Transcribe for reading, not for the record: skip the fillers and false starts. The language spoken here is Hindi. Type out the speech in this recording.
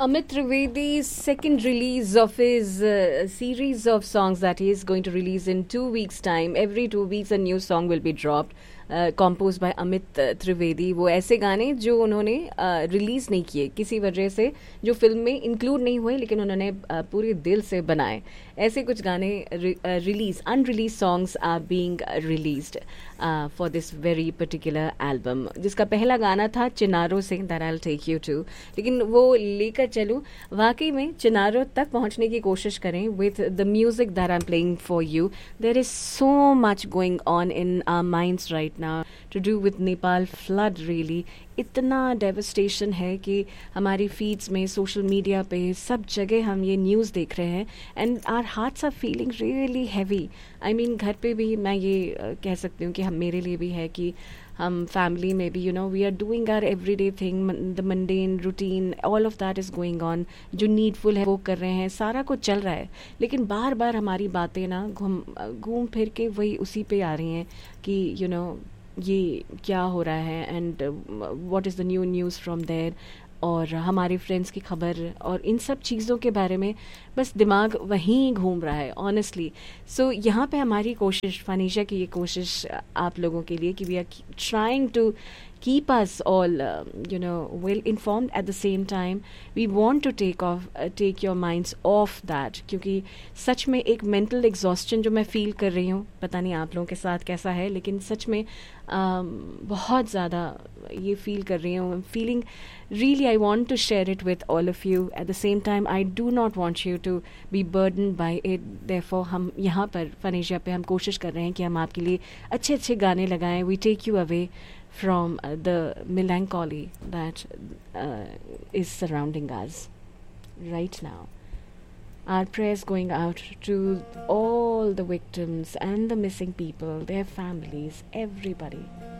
Amit Trivedi's second release of his series of songs that he is going to release in 2 weeks' time. Every 2 weeks a new song will be dropped. Composed by Amit Trivedi. वो ऐसे गाने जो उन्होंने रिलीज़ नहीं किए किसी वजह से, जो फिल्म में इंक्लूड नहीं हुए, लेकिन उन्होंने पूरे दिल से बनाए. ऐसे कुछ गाने unreleased songs are being released for this very particular album, जिसका पहला गाना था चिनारो से, that I will take you to. लेकिन वो लेकर चलूँ, वाकई में चिनारो तक पहुंचने की कोशिश करें with the music that I am playing for you. There is so much going on in our minds right now to do with Nepal flood. Really इतना डेवस्टेशन है कि हमारी फीड्स में, सोशल मीडिया पे, सब जगह हम ये न्यूज़ देख रहे हैं and our hearts are feeling really heavy. I mean घर पे भी मैं ये कह सकती हूँ कि हम, मेरे लिए भी है कि हम फैमिली में भी we are doing our everyday thing, the mundane routine, all of that is going on. जो नीडफुल है वो कर रहे हैं, सारा कुछ चल रहा है, लेकिन बार बार हमारी बातें ना घूम फिर के वही उसी पे आ रही हैं कि ये क्या हो रहा है and what is the news from there, और हमारे फ्रेंड्स की खबर और इन सब चीज़ों के बारे में बस दिमाग वहीं घूम रहा है ऑनेस्टली. सो यहाँ पे हमारी कोशिश, फानिशा की ये कोशिश आप लोगों के लिए कि we are trying to keep us all well informed. At the same time we want to take your minds off that, क्योंकि सच में एक mental exhaustion जो मैं feel कर रही हूँ, पता नहीं आप लोगों के साथ कैसा है, लेकिन सच में बहुत ज़्यादा ये feel कर रही हूँ. I'm feeling really, I want to share it with all of you. At the same time I do not want you to be burdened by it. Therefore हम यहाँ पर फनेशिया पे हम कोशिश कर रहे हैं कि हम आपके लिए अच्छे अच्छे गाने लगाएं. We take you away from the melancholy that is surrounding us right now. Our prayers going out to all the victims and the missing people, their families, everybody.